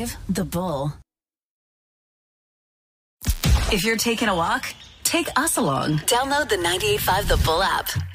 98.5 The Bull. If you're taking a walk, take us along. Download the 98.5 The Bull app.